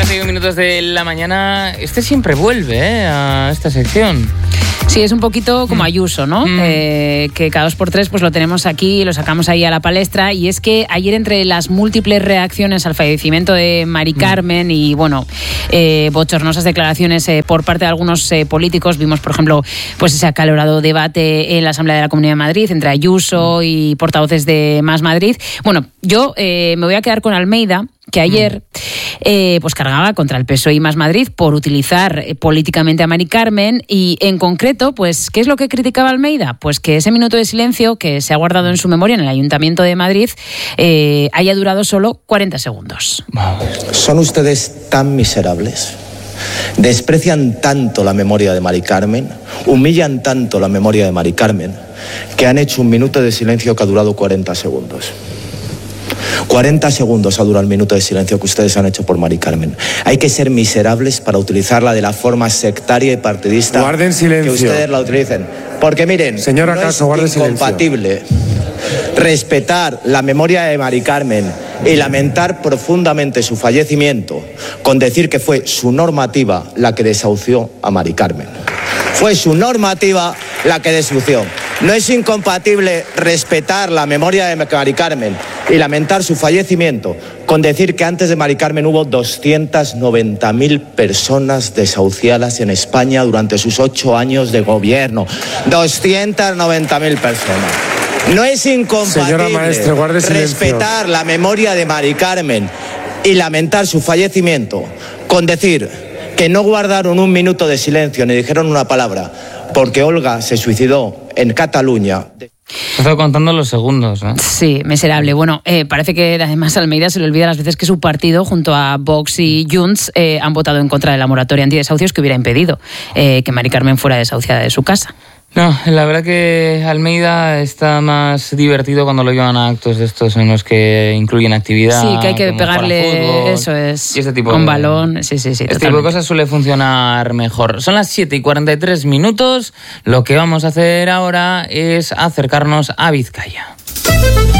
7:41 de la mañana. Este siempre vuelve a esta sección. Sí, es un poquito como Ayuso, ¿no? Que cada 2 por 3 pues lo tenemos aquí, lo sacamos ahí a la palestra. Y es que ayer, entre las múltiples reacciones al fallecimiento de Mari Carmen y, bueno, bochornosas declaraciones por parte de algunos políticos, vimos, por ejemplo, pues ese acalorado debate en la Asamblea de la Comunidad de Madrid entre Ayuso y portavoces de Más Madrid. Bueno, yo me voy a quedar con Almeida, que ayer pues cargaba contra el PSOE y Más Madrid por utilizar políticamente a Mari Carmen. Y en concreto, pues, ¿qué es lo que criticaba Almeida? Pues que ese minuto de silencio que se ha guardado en su memoria en el Ayuntamiento de Madrid haya durado solo 40 segundos. ¿Son ustedes tan miserables? ¿Desprecian tanto la memoria de Mari Carmen? ¿Humillan tanto la memoria de Mari Carmen que han hecho un minuto de silencio que ha durado 40 segundos? 40 segundos ha durado el minuto de silencio que ustedes han hecho por Mari Carmen. Hay que ser miserables para utilizarla de la forma sectaria y partidista. Guarden silencio. Que ustedes la utilicen. Porque miren, señora no Caso, es incompatible respetar la memoria de Mari Carmen y lamentar profundamente su fallecimiento con decir que fue su normativa la que desahució a Mari Carmen. Fue su normativa la que desahució. No es incompatible respetar la memoria de Mari Carmen y lamentar su fallecimiento con decir que antes de Mari Carmen hubo 290.000 personas desahuciadas en España durante sus 8 años de gobierno. 290.000 personas. No es incompatible respetar la memoria de Mari Carmen y lamentar su fallecimiento con decir que no guardaron un minuto de silencio ni dijeron una palabra porque Olga se suicidó en Cataluña. Estoy contando los segundos, ¿no? Sí, miserable. Bueno, parece que además a Almeida se le olvida las veces que su partido, junto a Vox y Junts, han votado en contra de la moratoria antidesahucios que hubiera impedido que Mari Carmen fuera desahuciada de su casa. No, la verdad que Almeida está más divertido cuando lo llevan a actos de estos en los que incluyen actividad. Sí, que hay que pegarle, fútbol, eso es, y ese tipo con de balón. Sí, este tipo de cosas suele funcionar mejor. Son las 7:43. Lo que vamos a hacer ahora es acercarnos a Vizcaya.